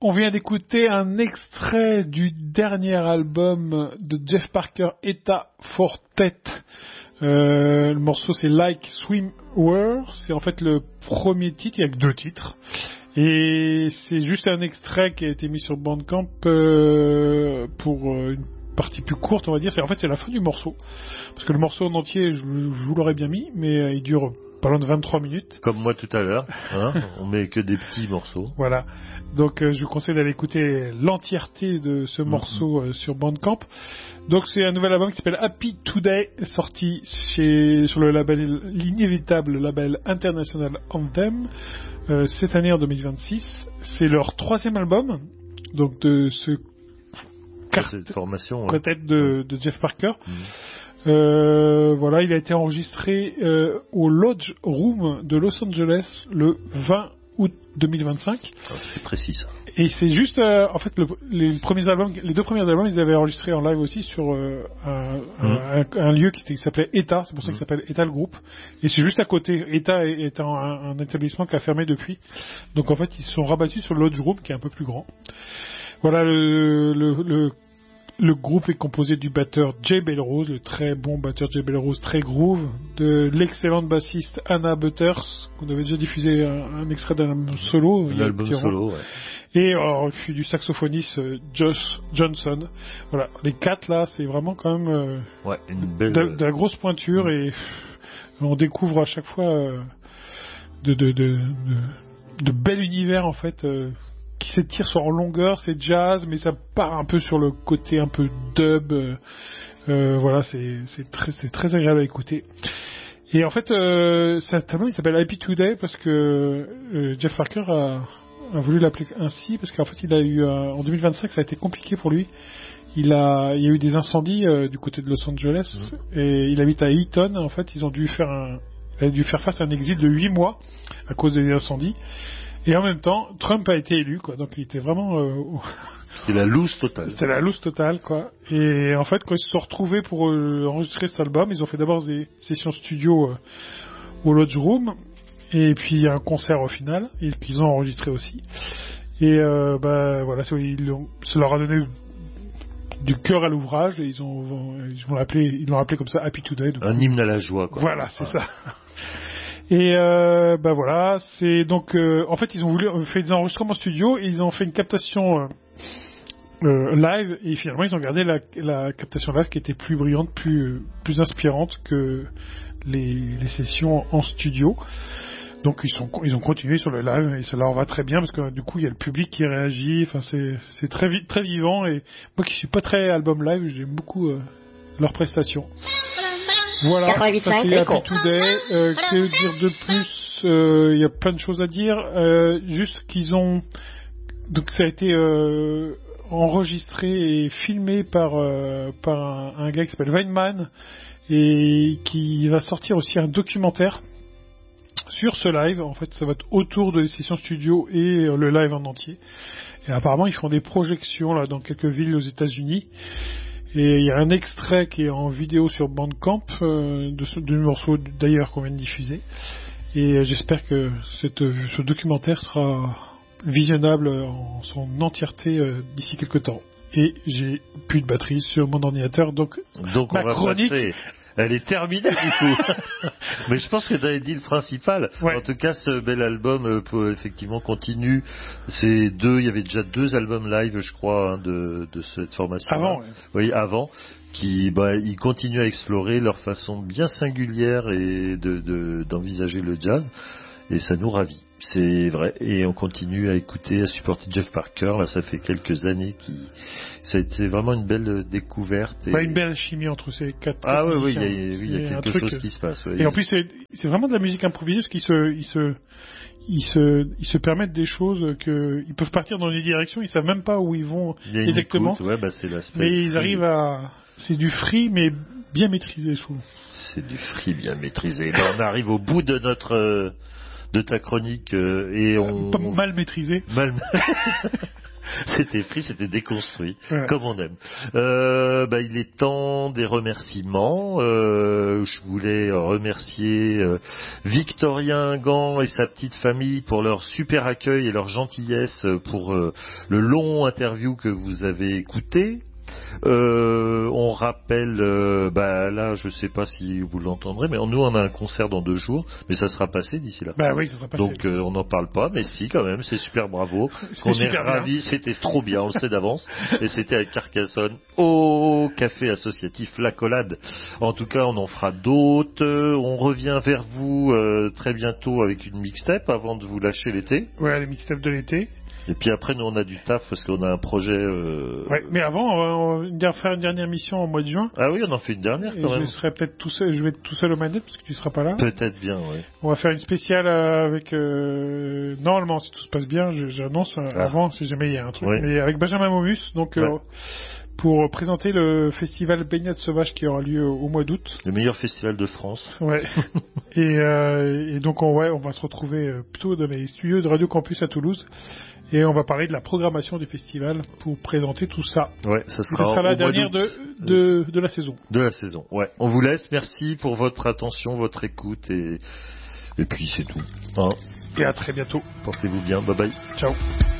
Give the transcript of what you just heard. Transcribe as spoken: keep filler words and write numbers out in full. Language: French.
On vient d'écouter un extrait du dernier album de Jeff Parker, Eta Fortet. Euh, le morceau c'est Like Swimwear, c'est en fait le premier titre, il y a que deux titres. Et c'est juste un extrait qui a été mis sur Bandcamp euh, pour une partie plus courte, on va dire. C'est, en fait, c'est la fin du morceau. Parce que le morceau en entier, je, je vous l'aurais bien mis, mais il dure pas loin de vingt-trois minutes. Comme moi tout à l'heure, hein, on met que des petits morceaux. Voilà. Donc euh, je vous conseille d'aller écouter l'entièreté de ce mm-hmm. morceau euh, sur Bandcamp. Donc c'est un nouvel album qui s'appelle Happy Today, sorti chez sur le label, l'inévitable label International Anthem, euh, cette année en deux mille vingt-six. C'est leur troisième album, donc de ce cette formation quartet ouais. de, de Jeff Parker. Mmh. Euh, voilà, il a été enregistré euh, au Lodge Room de Los Angeles le vingt août deux mille vingt-cinq. Oh, c'est précis ça. Et c'est juste, euh, en fait, le, les premiers albums, les deux premiers albums, ils avaient enregistré en live aussi sur euh, un, mmh. un, un lieu qui, qui s'appelait Eta. C'est pour ça mmh. qu'il s'appelle Eta le groupe. Et c'est juste à côté. Eta est, est un, un établissement qui a fermé depuis. Donc en fait, ils se sont rabattus sur le Lodge Room qui est un peu plus grand. Voilà, le, le, le Le groupe est composé du batteur Jay Belrose, le très bon batteur Jay Belrose, très groove, de l'excellente bassiste Anna Butters, qu'on avait déjà diffusé un, un extrait d'un album solo. L'album solo, ouais. Et alors, du saxophoniste Josh Johnson. Voilà, les quatre là, c'est vraiment quand même euh, ouais, une belle... de, de la grosse pointure, mmh. et pff, on découvre à chaque fois euh, de, de, de, de, de bel univers en fait. Euh, qui s'étire sur en longueur, c'est jazz, mais ça part un peu sur le côté un peu dub. Euh, euh, voilà, c'est, c'est, très, c'est très agréable à écouter. Et en fait, euh, cet album, il s'appelle Happy Today parce que euh, Jeff Parker a, a voulu l'appeler ainsi, parce qu'en fait, il a eu, euh, en deux mille vingt-cinq, ça a été compliqué pour lui. Il a, il y a eu des incendies euh, du côté de Los Angeles, mmh. et il habite à Eaton. En fait, ils ont dû faire un, il a dû faire face à un exil de huit mois à cause des incendies. Et en même temps, Trump a été élu, quoi. Donc il était vraiment... Euh... C'était la loose totale. C'était la loose totale, quoi. Et en fait, quand ils se sont retrouvés pour euh, enregistrer cet album, ils ont fait d'abord des sessions studio euh, au Lodge Room, et puis un concert au final, et puis ils ont enregistré aussi. Et euh, bah voilà, ça, ils ont, ça leur a donné du cœur à l'ouvrage, et ils ont, ils l'ont appelé, ils l'ont appelé comme ça, Happy Today. Donc, un hymne à la joie, quoi. Voilà, c'est ouais. ça. Et euh, bah voilà, c'est donc euh, en fait ils ont voulu faire des enregistrements studio et ils ont fait une captation euh, euh, live, et finalement ils ont gardé la, la captation live qui était plus brillante, plus plus inspirante que les, les sessions en studio. Donc ils sont ils ont continué sur le live et ça leur va très bien parce que du coup il y a le public qui réagit. Enfin c'est c'est très très vivant, et moi qui suis pas très album live, j'aime beaucoup euh, leurs prestations. Voilà, ça c'est Happy Today. Euh, que dire de plus? Il euh, y a plein de choses à dire. Euh, juste qu'ils ont... Donc ça a été euh, enregistré et filmé par, euh, par un, un gars qui s'appelle Weinman, et qui va sortir aussi un documentaire sur ce live. En fait, ça va être autour de les sessions studio et euh, le live en entier. Et apparemment, ils font des projections là dans quelques villes aux États-Unis. Et il y a un extrait qui est en vidéo sur Bandcamp euh, de ce de morceau d'ailleurs qu'on vient de diffuser. Et j'espère que cette, ce documentaire sera visionnable en son entièreté euh, d'ici quelques temps. Et j'ai plus de batterie sur mon ordinateur, donc, donc ma on va chronique... passer. Elle est terminée du coup. Mais je pense que tu avais dit le principal. Ouais. En tout cas, ce bel album euh, peut, effectivement continue. C'est deux, il y avait déjà deux albums live, je crois, hein, de, de cette formation. Avant. Ouais. Oui, avant. Qui, bah, ils continuent à explorer leur façon bien singulière et de, de, d'envisager le jazz. Et ça nous ravit. C'est vrai. Et on continue à écouter, à supporter Jeff Parker. Là, ça fait quelques années qui, c'est vraiment une belle découverte. Et... Bah, une belle chimie entre ces quatre. Ah oui, oui, il y a, oui, il y a quelque chose qui se passe. Ouais. Et en plus, c'est, c'est vraiment de la musique improvisée, qui se, ils se, ils se, ils se permettent des choses que, ils peuvent partir dans des directions, ils savent même pas où ils vont exactement. Écoute, ouais, bah, c'est l'aspect. Mais ils arrivent à, c'est du free, mais bien maîtrisé, je trouve. C'est du free bien maîtrisé. Ben, on arrive au bout de notre, euh, de ta chronique euh, et on pas mal maîtrisé. Mal. C'était pris, c'était déconstruit, Voilà. comme on aime. Euh, bah, il est temps des remerciements. Euh, je voulais remercier euh, Victorien Gant et sa petite famille pour leur super accueil et leur gentillesse pour euh, le long interview que vous avez écouté. Euh, on rappelle, euh, bah là, je sais pas si vous l'entendrez, mais nous on a un concert dans deux jours, mais ça sera passé d'ici là. Bah oui, ça sera passé. Donc euh, on n'en parle pas, mais si quand même, c'est super bravo. C'est On est super bien. ravis, c'était trop bien, on le sait d'avance. Et c'était à Carcassonne, au café associatif La Collade. En tout cas, on en fera d'autres. Euh, On revient vers vous euh, très bientôt avec une mixtape avant de vous lâcher l'été. Ouais, les mixtapes de l'été. Et puis après, nous on a du taf parce qu'on a un projet. Euh... Ouais, mais avant, on va, on va faire une dernière mission au mois de juin. Ah oui, on en fait une dernière Et quand je même. serai peut-être tout seul, je vais être tout seul aux manettes parce que tu seras pas là. Peut-être bien, oui. On va faire une spéciale euh, avec, euh, normalement, si tout se passe bien, je- j'annonce euh, Ah. avant, si jamais il y a un truc, Oui. mais avec Benjamin Momus, donc euh, Ouais. pour présenter le festival Baignade Sauvage qui aura lieu au mois d'août. Le meilleur festival de France. Ouais. et, euh, et donc on, ouais, on va se retrouver euh, plutôt dans les studios de Radio Campus à Toulouse. Et on va parler de la programmation du festival pour présenter tout ça. Ouais, ça Et sera, ce sera au la mois dernière d'août de, de, de la saison. de la saison. Ouais. On vous laisse. Merci pour votre attention, votre écoute et et puis c'est tout. Hein. Et à très bientôt. Portez-vous bien. Bye bye. Ciao.